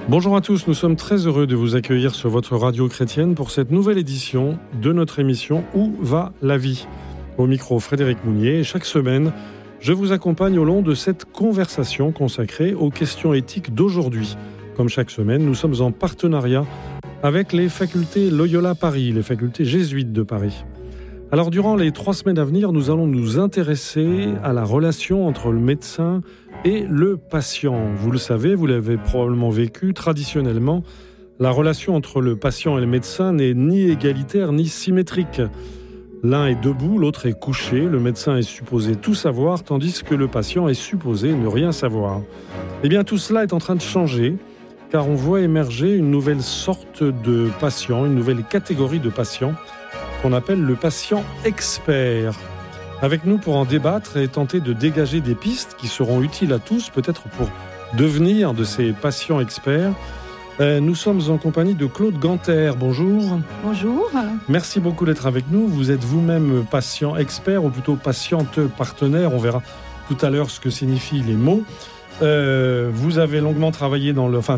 Bonjour à tous, nous sommes très heureux de vous accueillir sur votre radio chrétienne pour cette nouvelle édition de notre émission Où va la vie ? Au micro Frédéric Mounier, et chaque semaine, je vous accompagne au long de cette conversation consacrée aux questions éthiques d'aujourd'hui. Comme chaque semaine, nous sommes en partenariat avec les facultés Loyola Paris, les facultés jésuites de Paris. Alors durant les 3 semaines à venir, nous allons nous intéresser à la relation entre le médecin et le patient. Vous le savez, vous l'avez probablement vécu, traditionnellement, la relation entre le patient et le médecin n'est ni égalitaire ni symétrique. L'un est debout, l'autre est couché, le médecin est supposé tout savoir, tandis que le patient est supposé ne rien savoir. Eh bien, tout cela est en train de changer, car on voit émerger une nouvelle sorte de patient, une nouvelle catégorie de patients, qu'on appelle le patient expert. Avec nous pour en débattre et tenter de dégager des pistes qui seront utiles à tous, peut-être pour devenir de ces patients experts. Nous sommes en compagnie de Claude Ganter. Bonjour. Bonjour. Merci beaucoup d'être avec nous. Vous êtes vous-même patient expert, ou plutôt patiente partenaire. On verra tout à l'heure ce que signifient les mots. Vous avez longuement travaillé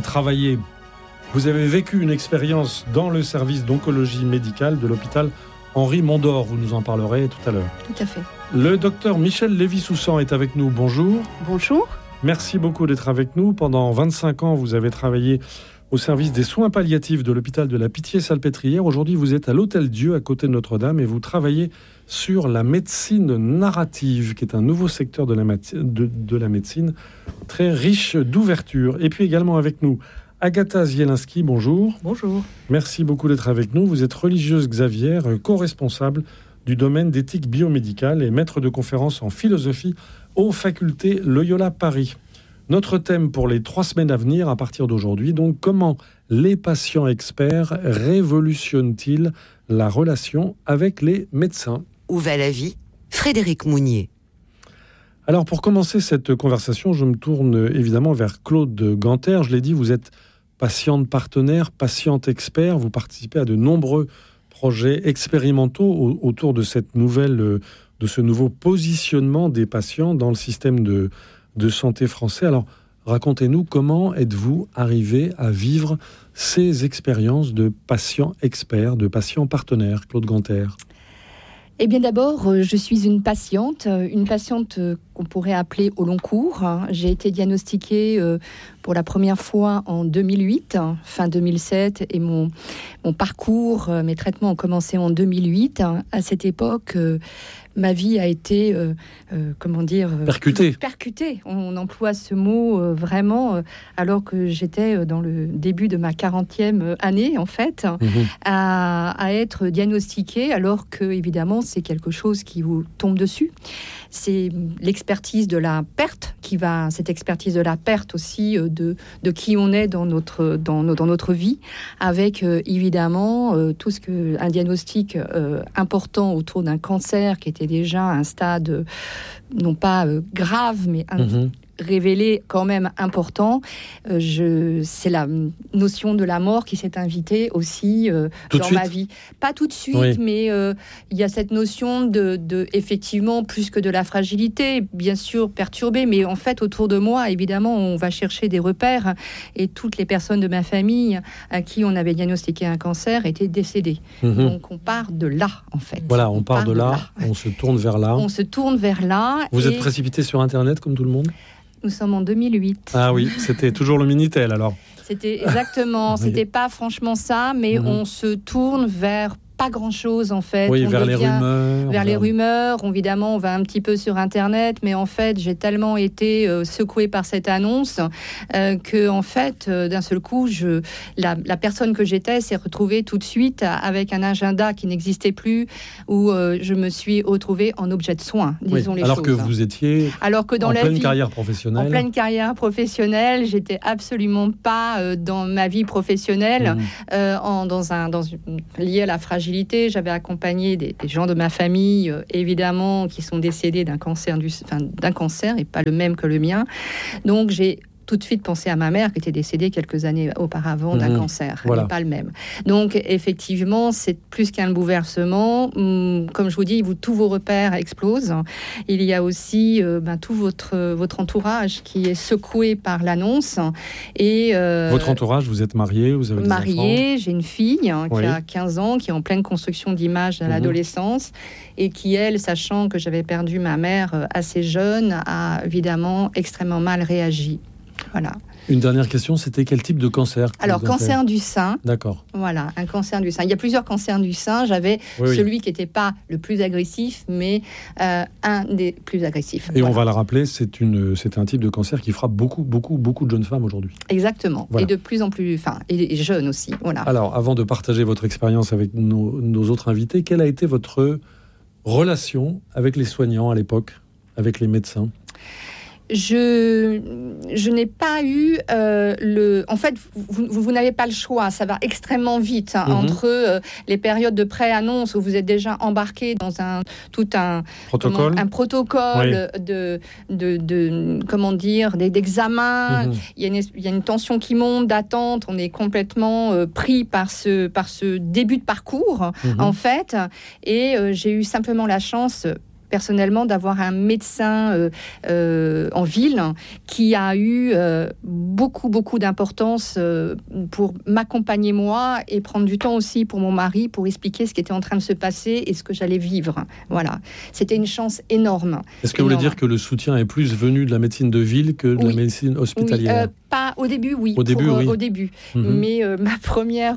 vous avez vécu une expérience dans le service d'oncologie médicale de l'hôpital Henri Mondor. Vous nous en parlerez tout à l'heure. Tout à fait. Le docteur Michel Lévy-Soussan est avec nous. Bonjour. Bonjour. Merci beaucoup d'être avec nous. Pendant 25 ans, vous avez travaillé au service des soins palliatifs de l'hôpital de la Pitié-Salpêtrière. Aujourd'hui, vous êtes à l'Hôtel-Dieu, à côté de Notre-Dame, et vous travaillez sur la médecine narrative, qui est un nouveau secteur de la médecine, très riche d'ouverture. Et puis également avec nous, Agatha Zielinski, bonjour. Bonjour. Merci beaucoup d'être avec nous. Vous êtes religieuse Xavier, co-responsable du domaine d'éthique biomédicale et maître de conférences en philosophie aux facultés Loyola Paris. Notre thème pour les 3 semaines à venir, à partir d'aujourd'hui, donc comment les patients experts révolutionnent-ils la relation avec les médecins ? Où va la vie ? Frédéric Mounier. Alors pour commencer cette conversation, je me tourne évidemment vers Claude Ganter. Je l'ai dit, vous êtes patiente partenaire, patiente expert. Vous participez à de nombreux projets expérimentaux autour de cette de ce nouveau positionnement des patients dans le système de santé français. Alors, racontez-nous, comment êtes-vous arrivé à vivre ces expériences de patients experts, de patients partenaires, Claude Ganter ? Eh bien d'abord, je suis une patiente qu'on pourrait appeler au long cours. J'ai été diagnostiquée pour la première fois en 2008, fin 2007, et mon parcours, mes traitements ont commencé en 2008. À cette époque, ma vie a été, percutée. On emploie ce mot vraiment, alors que j'étais dans le début de ma 40e année, en fait, à être diagnostiquée, alors que, évidemment, c'est quelque chose qui vous tombe dessus. C'est l'expertise de la perte cette expertise de la perte aussi de qui on est dans notre vie, avec évidemment tout ce que un diagnostic important autour d'un cancer qui était déjà à un stade non pas grave, mais révélé quand même important. C'est la notion de la mort qui s'est invitée aussi dans ma vie. Pas tout de suite, oui. Mais il y a cette notion de effectivement, plus que de la fragilité, bien sûr perturbée, mais en fait autour de moi, évidemment, on va chercher des repères, et toutes les personnes de ma famille à qui on avait diagnostiqué un cancer étaient décédées. Donc on part de là, en fait. Voilà, on part de là, on se tourne vers là. On se tourne vers là. Vous êtes précipité sur Internet comme tout le monde ? Nous sommes en 2008. Ah oui, c'était toujours le Minitel alors. C'était exactement, c'était pas franchement ça, mais on se tourne vers pas grand-chose en fait. Oui, vers les rumeurs. Vers les rumeurs, évidemment, on va un petit peu sur Internet, mais en fait, j'ai tellement été secouée par cette annonce que, en fait, d'un seul coup, la personne que j'étais s'est retrouvée tout de suite avec un agenda qui n'existait plus, où je me suis retrouvée en objet de soin, disons les choses. Alors que vous étiez en pleine carrière professionnelle. En pleine carrière professionnelle, j'étais absolument pas dans ma vie professionnelle, liée à la fragilité. J'avais accompagné des gens de ma famille, évidemment, qui sont décédés d'un cancer et pas le même que le mien. Donc, j'ai tout de suite pensé à ma mère qui était décédée quelques années auparavant d'un cancer. Voilà. Elle n'est pas le même. Donc, effectivement, c'est plus qu'un bouleversement. Comme je vous dis, tous vos repères explosent. Il y a aussi tout votre entourage qui est secoué par l'annonce. Et, votre entourage, vous êtes mariée, vous avez des enfants ? Mariée, j'ai une fille qui a 15 ans, qui est en pleine construction d'image à l'adolescence, et qui, elle, sachant que j'avais perdu ma mère assez jeune, a évidemment extrêmement mal réagi. Voilà. Une dernière question, c'était quel type de cancer ? Alors, cancer du sein. D'accord. Voilà, un cancer du sein. Il y a plusieurs cancers du sein. J'avais celui qui n'était pas le plus agressif, mais un des plus agressifs. Et on va le rappeler, c'est un type de cancer qui frappe beaucoup de jeunes femmes aujourd'hui. Exactement. Voilà. Et de plus en plus, et jeunes aussi. Voilà. Alors, avant de partager votre expérience avec nos autres invités, quelle a été votre relation avec les soignants à l'époque, avec les médecins ? Je n'ai pas eu En fait, vous n'avez pas le choix. Ça va extrêmement vite entre les périodes de pré-annonce où vous êtes déjà embarqué dans un protocole d'examen. Il y a une tension qui monte, d'attente. On est complètement pris par ce début de parcours, en fait. Et j'ai eu simplement la chance, personnellement, d'avoir un médecin en ville qui a eu beaucoup d'importance pour m'accompagner moi et prendre du temps aussi pour mon mari pour expliquer ce qui était en train de se passer et ce que j'allais vivre. Voilà. C'était une chance énorme. Est-ce que vous voulez dire que le soutien est plus venu de la médecine de ville que de la médecine hospitalière ? Pas au début, oui. Au début. Mais ma première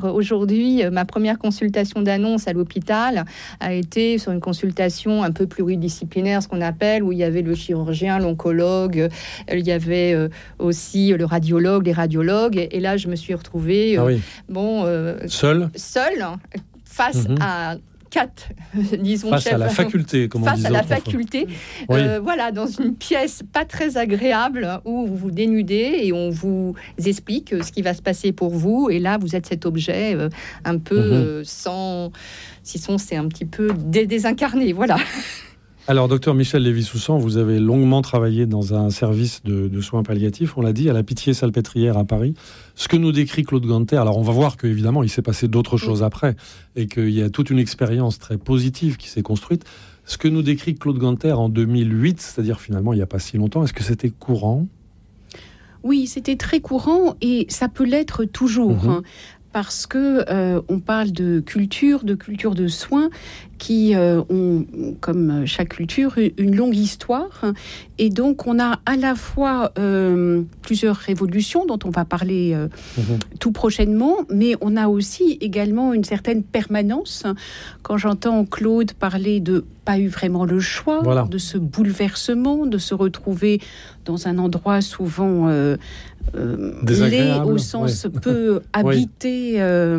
consultation d'annonce à l'hôpital a été sur une consultation un peu pluridisciplinaire, ce qu'on appelle, où il y avait le chirurgien, l'oncologue, il y avait aussi le radiologue, les radiologues. Et là, je me suis retrouvée seule face à 4, disons, face à la faculté, comme on disait. Face à la faculté, voilà, dans une pièce pas très agréable où vous vous dénudez et on vous explique ce qui va se passer pour vous. Et là, vous êtes cet objet un peu sans... Sinon, c'est un petit peu désincarné, voilà. Alors, docteur Michel Lévy-Soussan, vous avez longuement travaillé dans un service de soins palliatifs, on l'a dit, à la Pitié-Salpêtrière à Paris. Ce que nous décrit Claude Ganter, alors on va voir qu'évidemment, il s'est passé d'autres choses après, et qu'il y a toute une expérience très positive qui s'est construite. Ce que nous décrit Claude Ganter en 2008, c'est-à-dire finalement il n'y a pas si longtemps, est-ce que c'était courant ? Oui, c'était très courant, et ça peut l'être toujours, parce que on parle de culture de soins qui ont, comme chaque culture, une longue histoire. Et donc, on a à la fois plusieurs révolutions dont on va parler tout prochainement, mais on a aussi également une certaine permanence. Quand j'entends Claude parler de pas eu vraiment le choix, de ce bouleversement, de se retrouver dans un endroit souvent laid, au sens peu habité,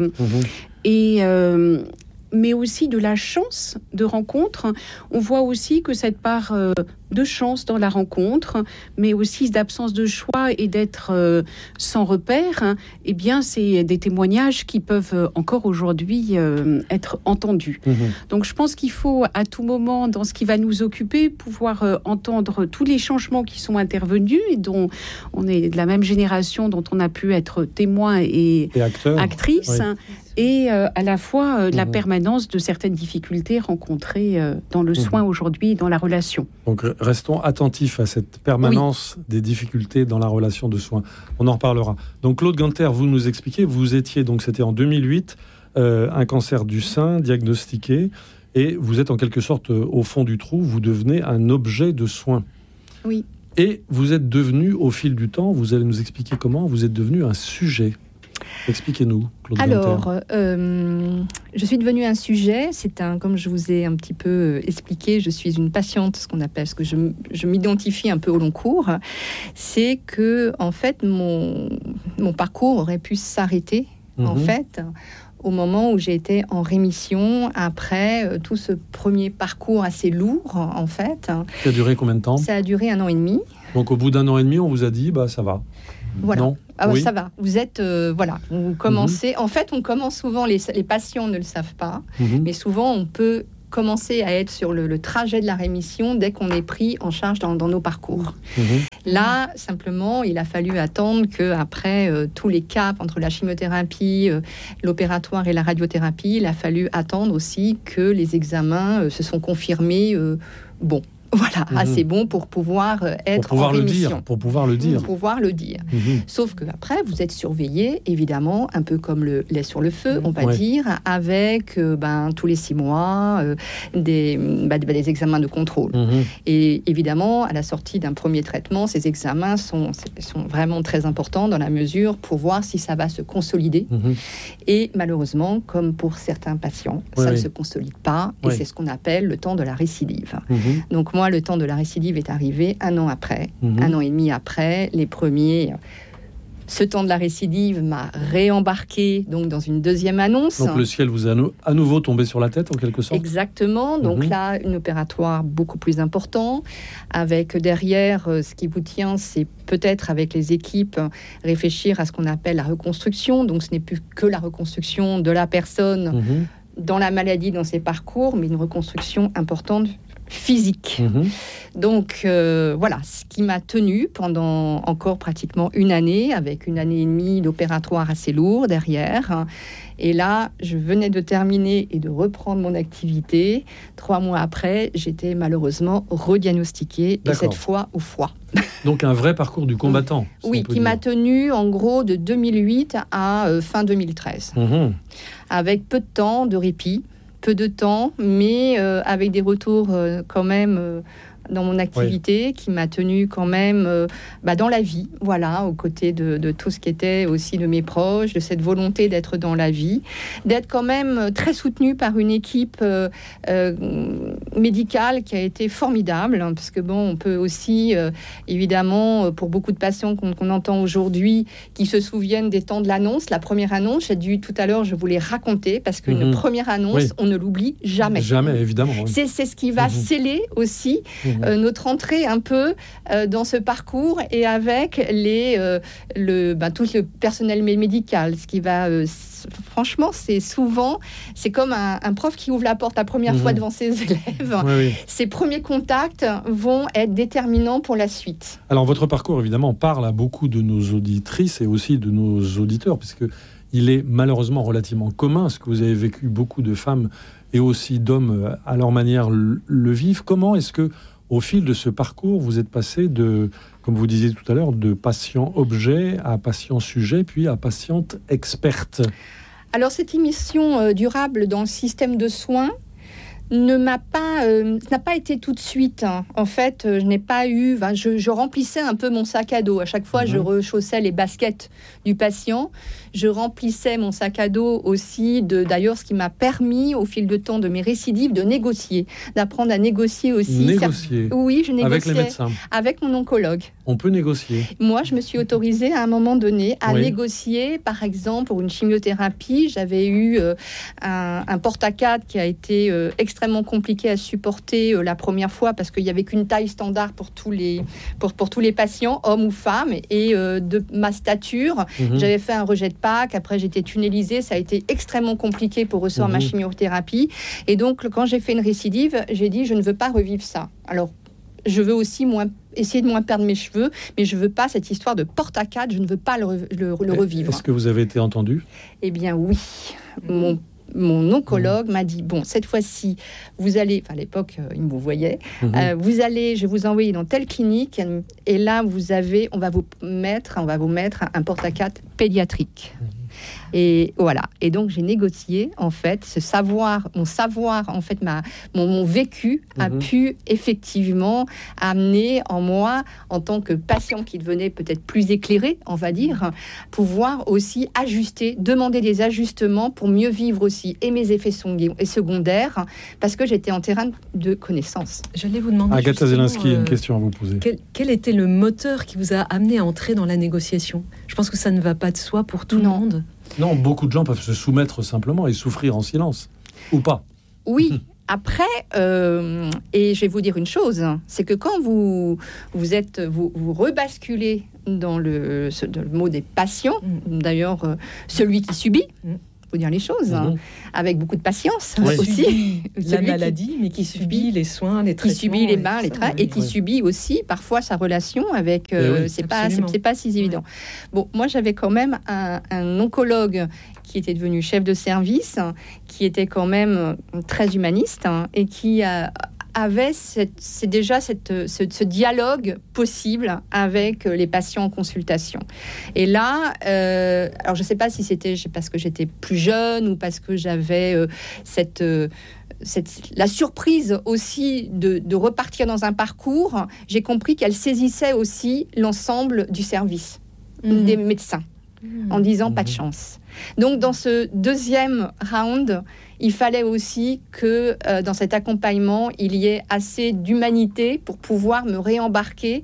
mais aussi de la chance de rencontre. On voit aussi que cette part de chance dans la rencontre, mais aussi d'absence de choix et d'être sans repère, eh bien, c'est des témoignages qui peuvent encore aujourd'hui être entendus. Donc, je pense qu'il faut à tout moment, dans ce qui va nous occuper, pouvoir entendre tous les changements qui sont intervenus et dont on est de la même génération, dont on a pu être témoin et actrice. Et à la fois la permanence de certaines difficultés rencontrées dans le soin aujourd'hui, dans la relation. Donc restons attentifs à cette permanence des difficultés dans la relation de soins. On en reparlera. Donc Claude Ganter, vous nous expliquez, vous étiez, donc c'était en 2008, un cancer du sein diagnostiqué, et vous êtes en quelque sorte au fond du trou, vous devenez un objet de soin. Oui. Et vous êtes devenu, au fil du temps, vous allez nous expliquer comment, vous êtes devenu un sujet. Expliquez-nous, Claude Ganter. Alors, je suis devenue un sujet. Comme je vous ai un petit peu expliqué, je suis une patiente, ce qu'on appelle, ce que je m'identifie un peu au long cours. C'est que, en fait, mon parcours aurait pu s'arrêter, en fait, au moment où j'ai été en rémission après tout ce premier parcours assez lourd, en fait. Ça a duré combien de temps ? Ça a duré 1 an et demi. Donc, au bout d'1 an et demi, on vous a dit, ça va. Voilà. Non. Ça va. Vous êtes, vous commencez. En fait, on commence souvent. Les patients ne le savent pas, mais souvent on peut commencé à être sur le trajet de la rémission dès qu'on est pris en charge dans nos parcours. Là, simplement, il a fallu attendre qu'après tous les caps entre la chimiothérapie, l'opératoire et la radiothérapie, il a fallu attendre aussi que les examens se sont confirmés bons. Voilà, assez bon pour pouvoir être en rémission. Pour pouvoir le dire. Sauf qu'après, vous êtes surveillé, évidemment, un peu comme le lait sur le feu, on va dire, avec tous les 6 mois des examens de contrôle. Et évidemment, à la sortie d'un premier traitement, ces examens sont vraiment très importants dans la mesure pour voir si ça va se consolider. Et malheureusement, comme pour certains patients, ça ne se consolide pas. Et c'est ce qu'on appelle le temps de la récidive. Donc moi, le temps de la récidive est arrivé 1 an après, 1 an et demi après, les premiers. Ce temps de la récidive m'a réembarqué donc dans une deuxième annonce. Donc le ciel vous a à nouveau tombé sur la tête en quelque sorte. Exactement. Donc là, une opératoire beaucoup plus important, avec derrière ce qui vous tient, c'est peut-être avec les équipes réfléchir à ce qu'on appelle la reconstruction. Donc ce n'est plus que la reconstruction de la personne dans la maladie, dans ses parcours, mais une reconstruction importante physique. Donc voilà, ce qui m'a tenue pendant encore pratiquement 1 année, avec 1 année et demie d'opératoire assez lourd derrière. Et là, je venais de terminer et de reprendre mon activité. 3 mois après, j'étais malheureusement rediagnostiquée, et cette fois au foie. Donc un vrai parcours du combattant. Oui, qui m'a tenue en gros de 2008 à fin 2013. Avec peu de temps de répit. Peu de temps, mais avec des retours quand même dans mon activité qui m'a tenue quand même dans la vie, voilà, aux côtés de tout ce qui était aussi de mes proches, de cette volonté d'être dans la vie, d'être quand même très soutenue par une équipe médicale qui a été formidable, hein, parce que on peut aussi, évidemment, pour beaucoup de patients qu'on entend aujourd'hui, qui se souviennent des temps de l'annonce, la première annonce, tout à l'heure, je vous l'ai raconté, parce qu'une première annonce, on ne l'oublie jamais. Jamais, évidemment. C'est ce qui va sceller aussi notre entrée un peu dans ce parcours, et avec tout le personnel médical, ce qui va... franchement, c'est comme un prof qui ouvre la porte la première fois devant ses élèves. Ces premiers contacts vont être déterminants pour la suite. Alors, votre parcours, évidemment, parle à beaucoup de nos auditrices et aussi de nos auditeurs, puisque il est malheureusement relativement commun, ce que vous avez vécu, beaucoup de femmes et aussi d'hommes à leur manière le vivent. Comment est-ce que, au fil de ce parcours, vous êtes passé de, comme vous disiez tout à l'heure, de patient objet à patient sujet, puis à patiente experte? Alors, cette émission durable dans le système de soins n'a pas été tout de suite. Hein. En fait, je n'ai pas eu... Je remplissais un peu mon sac à dos. À chaque fois, je rechaussais les baskets du patient. Je remplissais mon sac à dos aussi d'ailleurs, ce qui m'a permis, au fil de temps de mes récidives, de négocier, d'apprendre à négocier aussi. Négocier. Oui, je négociais. Avec les médecins. Avec mon oncologue. On peut négocier. Moi, je me suis autorisée à un moment donné à négocier. Par exemple, pour une chimiothérapie, j'avais eu un porte-à-4 qui a été extrêmement compliqué à supporter la première fois, parce qu'il n'y avait qu'une taille standard pour tous les patients, hommes ou femmes, et de ma stature. J'avais fait un rejet de Pâques, après j'étais tunnelisée, ça a été extrêmement compliqué pour recevoir ma chimiothérapie. Et donc, quand j'ai fait une récidive, j'ai dit, je ne veux pas revivre ça. Alors, je veux aussi essayer de moins perdre mes cheveux, mais je ne veux pas cette histoire de porte-à-4, je ne veux pas le revivre. Est-ce que vous avez été entendue? Eh bien oui, mon oncologue m'a dit, bon, cette fois-ci, vous allez, à l'époque, il me voyait, je vais vous envoyer dans telle clinique, et là, on va vous mettre un porte-à-4 pédiatrique. Et voilà. Et donc, j'ai négocié, en fait, mon savoir, en fait, mon vécu a pu effectivement amener en moi, en tant que patient qui devenait peut-être plus éclairé, on va dire, pouvoir aussi ajuster, demander des ajustements pour mieux vivre aussi et mes effets secondaires, parce que j'étais en terrain de connaissance. J'allais vous demander, Agatha Zelinski, une question à vous poser. Quel était le moteur qui vous a amené à entrer dans la négociation? Je pense que ça ne va pas de soi pour tout le monde. Non, beaucoup de gens peuvent se soumettre simplement et souffrir en silence, ou pas. Oui, après, et je vais vous dire une chose, c'est que quand vous rebasculez dans le mot des patients, d'ailleurs celui qui subit, faut dire les choses, avec beaucoup de patience aussi. La Celui maladie, mais qui subit les soins, les traitements. Qui subit les bains, les traitements, et qui subit aussi parfois sa relation avec... c'est pas si évident. Bon, moi, j'avais quand même un oncologue qui était devenu chef de service, qui était quand même très humaniste, et qui avait ce dialogue possible avec les patients en consultation. Et là, alors je ne sais pas si c'était parce que j'étais plus jeune ou parce que j'avais la surprise aussi de repartir dans un parcours, j'ai compris qu'elle saisissait aussi l'ensemble du service, des médecins, en disant pas de chance. Donc dans ce deuxième round, il fallait aussi que dans cet accompagnement, il y ait assez d'humanité pour pouvoir me réembarquer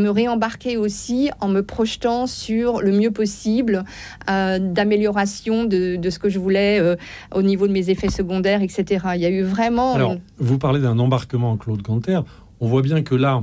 aussi en me projetant sur le mieux possible d'amélioration de ce que je voulais au niveau de mes effets secondaires, etc. Il y a eu vraiment... Alors, vous parlez d'un embarquement, Claude Ganter. On voit bien que là,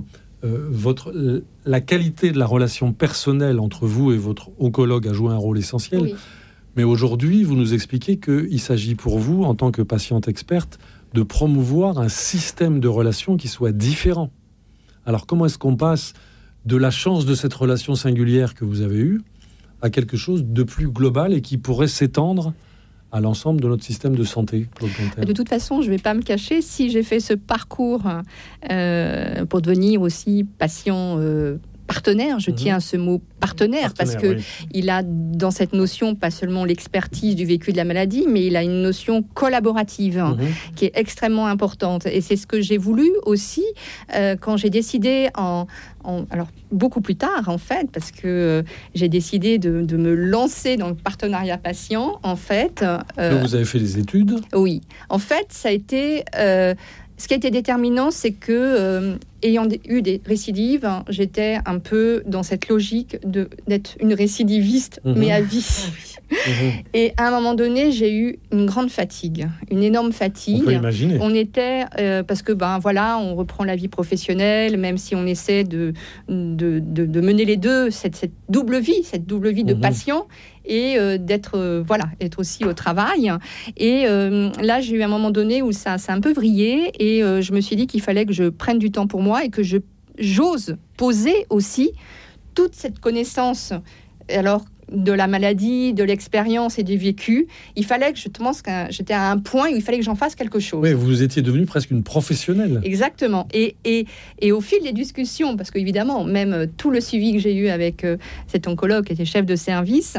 la qualité de la relation personnelle entre vous et votre oncologue a joué un rôle essentiel. Oui. Mais aujourd'hui, vous nous expliquez qu'il s'agit pour vous, en tant que patiente experte, de promouvoir un système de relations qui soit différent. Alors, comment est-ce qu'on passe de la chance de cette relation singulière que vous avez eue à quelque chose de plus global et qui pourrait s'étendre à l'ensemble de notre système de santé, Claude Ganter? De toute façon, je ne vais pas me cacher, si j'ai fait ce parcours pour devenir aussi patient partenaire, je tiens à ce mot partenaire parce que il a dans cette notion pas seulement l'expertise du vécu de la maladie, mais il a une notion collaborative qui est extrêmement importante. Et c'est ce que j'ai voulu aussi quand j'ai décidé alors beaucoup plus tard en fait, parce que j'ai décidé de me lancer dans le partenariat patient en fait. Donc vous avez fait des études? Oui, en fait ça a été... ce qui a été déterminant, c'est que, ayant eu des récidives, j'étais un peu dans cette logique d'être une récidiviste, mais à vie. Et à un moment donné, j'ai eu une grande fatigue, une énorme fatigue. On peut imaginer. On était, parce que, on reprend la vie professionnelle, même si on essaie de mener les deux, cette double vie de patient, et d'être aussi au travail. Et là, j'ai eu un moment donné où ça a un peu vrillé, et je me suis dit qu'il fallait que je prenne du temps pour moi et que j'ose poser aussi toute cette connaissance. Alors, de la maladie, de l'expérience et du vécu, il fallait que j'étais à un point où il fallait que j'en fasse quelque chose. Oui, vous étiez devenue presque une professionnelle. Exactement. Et au fil des discussions, parce qu'évidemment, même tout le suivi que j'ai eu avec cet oncologue qui était chef de service,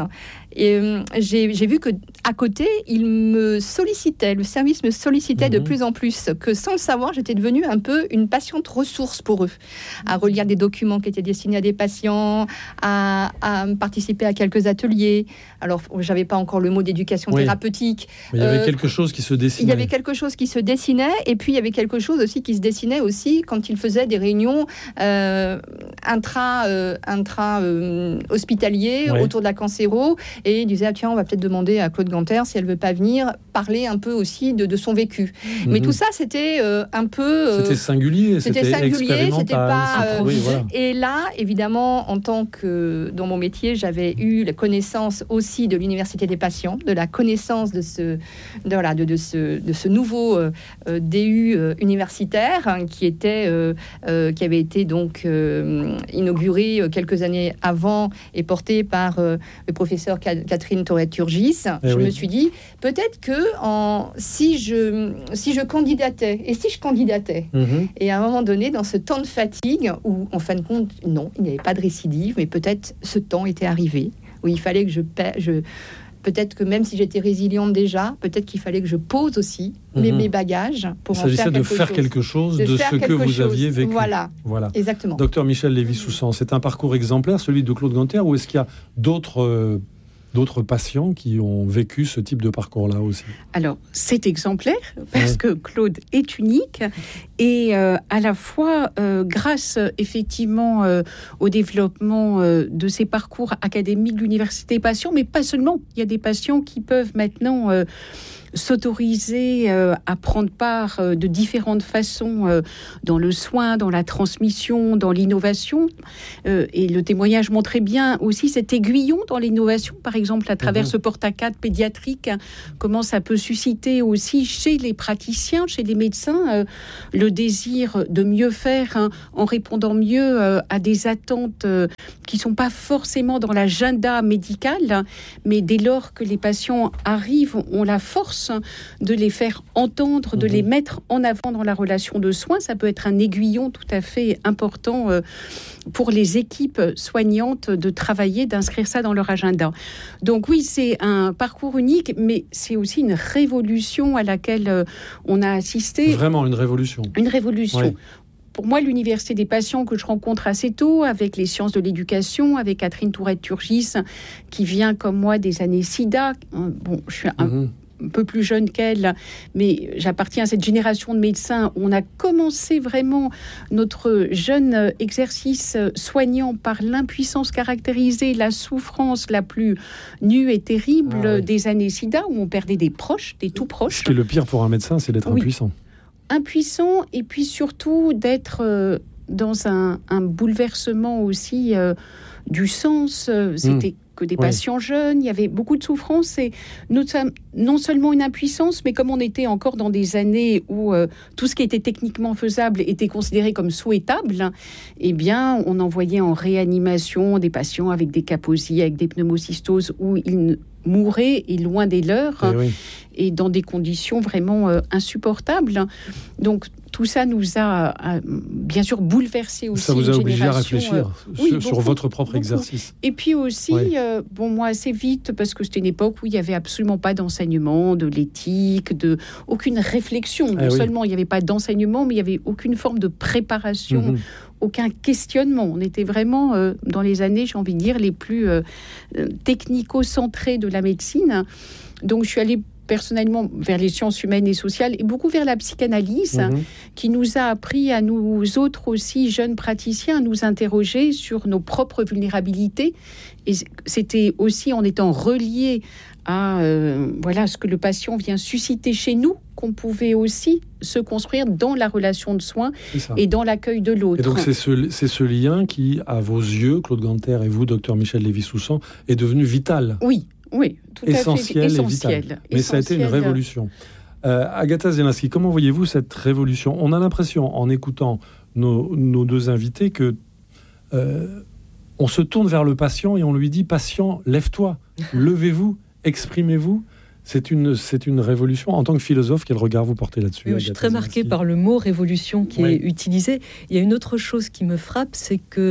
j'ai vu qu'à côté, le service me sollicitait de plus en plus, que sans le savoir, j'étais devenue un peu une patiente ressource pour eux, à relire des documents qui étaient destinés à des patients, à participer à quelques ateliers. Alors, j'avais pas encore le mot d'éducation thérapeutique. Mais il y avait quelque chose qui se dessinait. Il y avait quelque chose qui se dessinait, et puis il y avait quelque chose aussi qui se dessinait aussi quand ils faisaient des réunions intra-hospitaliers autour de la cancéro, et ils disaient tiens, on va peut-être demander à Claude Ganter si elle veut pas venir parler un peu aussi de son vécu. Mais tout ça, c'était un peu... c'était singulier, c'était expérimental. C'était pas... Et là, évidemment, en tant que... Dans mon métier, j'avais eu la connaissance aussi de l'université des patients, de la connaissance de ce nouveau DU universitaire qui avait été donc inauguré quelques années avant et porté par le professeur Catherine Toret-Turgis. Je me suis dit, peut-être que si je candidatais, et à un moment donné, dans ce temps de fatigue, où en fin de compte, non, il n'y avait pas de récidive, mais peut-être ce temps était arrivé, où il fallait que peut-être que même si j'étais résiliente déjà, peut-être qu'il fallait que je pose aussi mes bagages pour en faire quelque chose. Il s'agissait de faire quelque chose de ce que vous aviez vécu. Voilà, exactement. Docteur Michel Lévy-Soussan, c'est un parcours exemplaire, celui de Claude Ganter, ou est-ce qu'il y a d'autres patients qui ont vécu ce type de parcours-là aussi? Alors, c'est exemplaire parce que Claude est unique et à la fois grâce effectivement au développement de ces parcours académiques de l'université patients, mais pas seulement. Il y a des patients qui peuvent maintenant s'autoriser à prendre part de différentes façons dans le soin, dans la transmission, dans l'innovation. Et le témoignage montrait bien aussi cet aiguillon dans l'innovation, par exemple à travers ce porte-à-4 pédiatrique, comment ça peut susciter aussi chez les praticiens, chez les médecins, le désir de mieux faire en répondant mieux à des attentes qui ne sont pas forcément dans l'agenda médical, mais dès lors que les patients arrivent, on la force de les faire entendre, de les mettre en avant dans la relation de soins. Ça peut être un aiguillon tout à fait important pour les équipes soignantes de travailler, d'inscrire ça dans leur agenda. Donc oui, c'est un parcours unique, mais c'est aussi une révolution à laquelle on a assisté. Vraiment une révolution. Une révolution. Oui. Pour moi, l'université des patients que je rencontre assez tôt, avec les sciences de l'éducation, avec Catherine Tourette-Turgis, qui vient comme moi des années SIDA. Bon, je suis un peu plus jeune qu'elle, mais j'appartiens à cette génération de médecins où on a commencé vraiment notre jeune exercice soignant par l'impuissance caractérisée, la souffrance la plus nue et terrible des années SIDA, où on perdait des proches, des tout proches. Ce qui est le pire pour un médecin, c'est d'être impuissant. Impuissant, et puis surtout d'être dans un bouleversement aussi du sens. C'était que des patients jeunes, il y avait beaucoup de souffrance, et non seulement une impuissance, mais comme on était encore dans des années où tout ce qui était techniquement faisable était considéré comme souhaitable, eh bien, on envoyait en réanimation des patients avec des kaposies, avec des pneumocystoses, où ils mouraient, et loin des leurs, et dans des conditions vraiment insupportables. Donc, tout ça nous a bien sûr bouleversé aussi. Ça vous a obligé à réfléchir sur votre propre beaucoup. Exercice. Et puis aussi, moi assez vite, parce que c'était une époque où il n'y avait absolument pas d'enseignement, de l'éthique, aucune réflexion. Non seulement il n'y avait pas d'enseignement, mais il n'y avait aucune forme de préparation, aucun questionnement. On était vraiment dans les années, j'ai envie de dire, les plus technico-centrées de la médecine. Donc je suis allée personnellement vers les sciences humaines et sociales, et beaucoup vers la psychanalyse, qui nous a appris à nous autres aussi, jeunes praticiens, à nous interroger sur nos propres vulnérabilités. Et c'était aussi en étant reliés à ce que le patient vient susciter chez nous, qu'on pouvait aussi se construire dans la relation de soins et dans l'accueil de l'autre. Et donc c'est ce lien qui, à vos yeux, Claude Ganter et vous, docteur Michel Lévy-Soussan, est devenu vital. Oui, tout essentiel à fait essentiel. Mais ça a été une révolution. Agatha Zielinski, comment voyez-vous cette révolution ? On a l'impression, en écoutant nos deux invités, que on se tourne vers le patient et on lui dit « Patient, lève-toi, levez-vous, exprimez-vous ». C'est une révolution. En tant que philosophe, quel regard vous portez là-dessus ? Oui, je suis très marquée par le mot « révolution » qui est utilisé. Il y a une autre chose qui me frappe, c'est que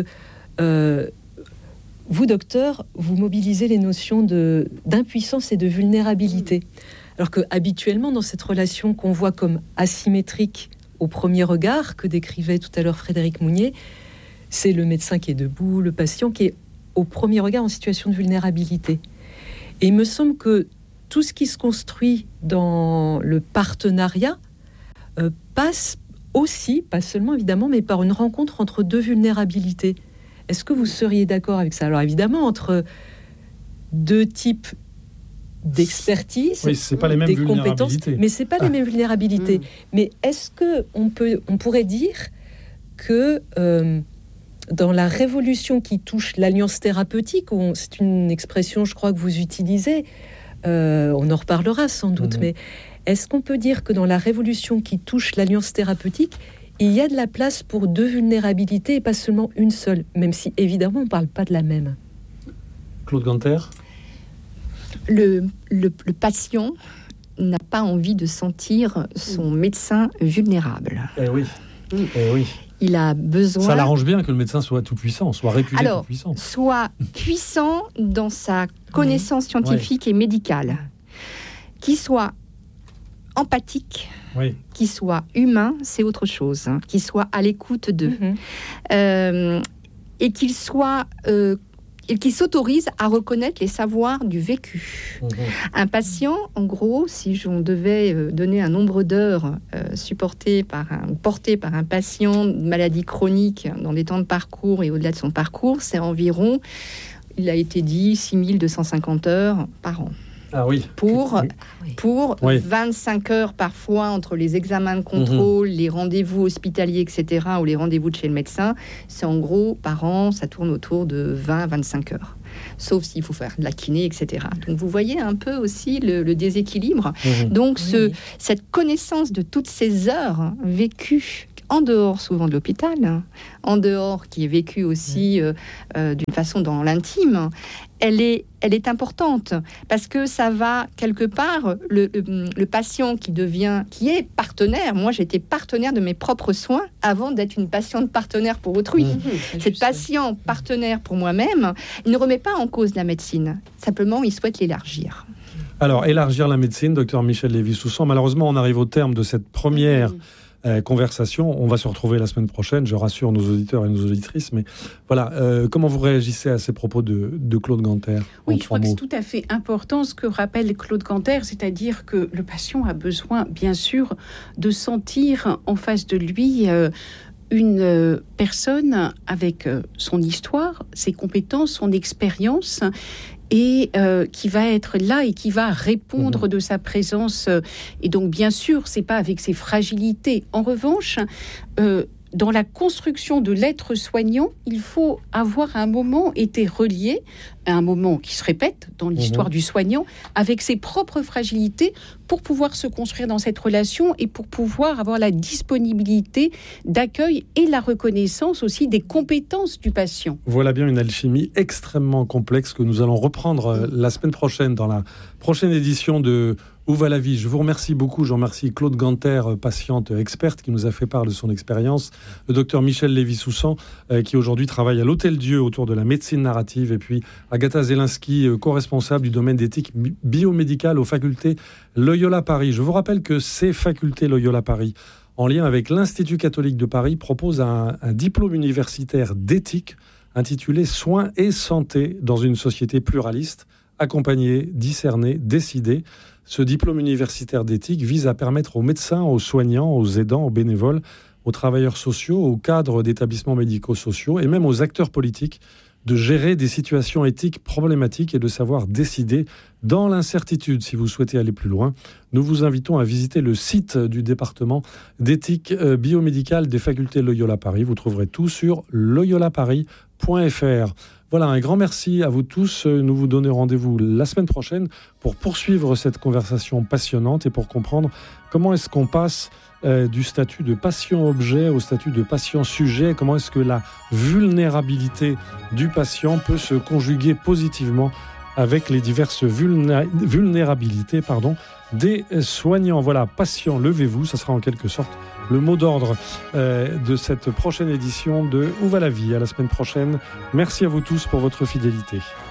vous, docteur, vous mobilisez les notions d'impuissance et de vulnérabilité. Alors que habituellement, dans cette relation qu'on voit comme asymétrique au premier regard, que décrivait tout à l'heure Frédéric Mounier, c'est le médecin qui est debout, le patient qui est au premier regard en situation de vulnérabilité. Et il me semble que tout ce qui se construit dans le partenariat passe aussi, pas seulement évidemment, mais par une rencontre entre deux vulnérabilités. Est-ce que vous seriez d'accord avec ça ? Alors évidemment, entre deux types d'expertise, c'est pas les mêmes des compétences, mais c'est pas les mêmes vulnérabilités. Mais est-ce que on pourrait dire que dans la révolution qui touche l'alliance thérapeutique, c'est une expression, je crois, que vous utilisez, on en reparlera sans doute, mais est-ce qu'on peut dire que dans la révolution qui touche l'alliance thérapeutique, il y a de la place pour deux vulnérabilités et pas seulement une seule, même si évidemment on ne parle pas de la même. Claude Ganter ? Le patient n'a pas envie de sentir son médecin vulnérable. Eh oui. Il a besoin... Ça l'arrange bien que le médecin soit tout-puissant, soit réputé tout-puissant. Soit puissant dans sa connaissance scientifique et médicale, qu'il soit empathique, qu'il soit humain, c'est autre chose, qu'il soit à l'écoute d'eux, et qu'il soit... et qui s'autorise à reconnaître les savoirs du vécu. Un patient, en gros, si on devait donner un nombre d'heures portées par un patient de maladie chronique dans des temps de parcours et au-delà de son parcours, c'est environ, il a été dit, 6250 heures par an. Ah oui. Pour Oui. 25 heures parfois entre les examens de contrôle, les rendez-vous hospitaliers, etc., ou les rendez-vous de chez le médecin. C'est en gros, par an, ça tourne autour de 20-25 heures. Sauf s'il faut faire de la kiné, etc. Donc vous voyez un peu aussi le déséquilibre. Donc cette connaissance de toutes ces heures vécues en dehors souvent de l'hôpital, en dehors qui est vécue aussi d'une façon dans l'intime, elle est importante parce que ça va quelque part le patient qui est partenaire. Moi, j'étais partenaire de mes propres soins avant d'être une patiente partenaire pour autrui. Cette patient partenaire pour moi-même, il ne remet pas en cause la médecine. Simplement, il souhaite l'élargir. Alors, élargir la médecine, docteur Michel Lévy-Soussan. Malheureusement, on arrive au terme de cette première conversation. On va se retrouver la semaine prochaine, je rassure nos auditeurs et nos auditrices. Mais voilà, comment vous réagissez à ces propos de Claude Ganter? Oui, je crois que c'est tout à fait important ce que rappelle Claude Ganter, c'est-à-dire que le patient a besoin, bien sûr, de sentir en face de lui une personne avec son histoire, ses compétences, son expérience, et qui va être là et qui va répondre de sa présence. Et donc, bien sûr, c'est pas avec ses fragilités. En revanche, dans la construction de l'être soignant, il faut avoir à un moment été relié, à un moment qui se répète dans l'histoire du soignant, avec ses propres fragilités pour pouvoir se construire dans cette relation et pour pouvoir avoir la disponibilité d'accueil et la reconnaissance aussi des compétences du patient. Voilà bien une alchimie extrêmement complexe que nous allons reprendre la semaine prochaine dans la prochaine édition de Où va la vie? Je vous remercie beaucoup. Je remercie Claude Ganter, patiente experte, qui nous a fait part de son expérience. Le docteur Michel Lévy-Soussan, qui aujourd'hui travaille à l'Hôtel-Dieu autour de la médecine narrative. Et puis Agatha Zelinski, co-responsable du domaine d'éthique biomédicale aux facultés Loyola Paris. Je vous rappelle que ces facultés Loyola Paris, en lien avec l'Institut catholique de Paris, proposent un diplôme universitaire d'éthique intitulé « Soins et santé dans une société pluraliste ». Accompagner, discerner, décider. Ce diplôme universitaire d'éthique vise à permettre aux médecins, aux soignants, aux aidants, aux bénévoles, aux travailleurs sociaux, aux cadres d'établissements médico-sociaux et même aux acteurs politiques de gérer des situations éthiques problématiques et de savoir décider dans l'incertitude. Si vous souhaitez aller plus loin, nous vous invitons à visiter le site du département d'éthique biomédicale des facultés Loyola Paris. Vous trouverez tout sur loyolaparis.fr. Voilà, un grand merci à vous tous. Nous vous donnons rendez-vous la semaine prochaine pour poursuivre cette conversation passionnante et pour comprendre comment est-ce qu'on passe du statut de patient-objet au statut de patient-sujet. Comment est-ce que la vulnérabilité du patient peut se conjuguer positivement avec les diverses vulnérabilités des soignants. Voilà, patient, levez-vous, ça sera en quelque sorte le mot d'ordre de cette prochaine édition de Où va la vie? À la semaine prochaine. Merci à vous tous pour votre fidélité.